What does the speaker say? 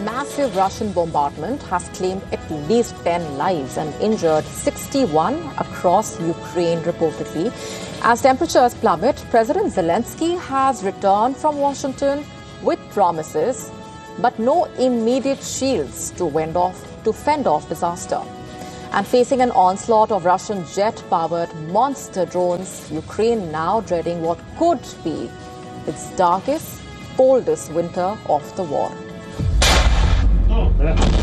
massive Russian bombardment has claimed at least 10 lives and injured 61 across Ukraine reportedly. As temperatures plummet, President Zelensky has returned from Washington with promises, but no immediate shields to fend off disaster. And facing an onslaught of Russian jet-powered monster drones, Ukraine now dreading what could be its darkest, coldest winter of the war.